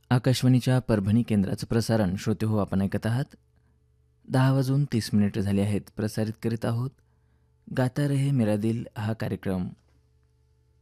आकाशवाणीच्या परभणी केंद्राचं प्रसारण श्रोते हो आपण ऐकत आहात. 10 वाजून 30 मिनिटे झाली आहेत. प्रसारित करीत आहोत गाता रहे मेरा दिल हा कार्यक्रम.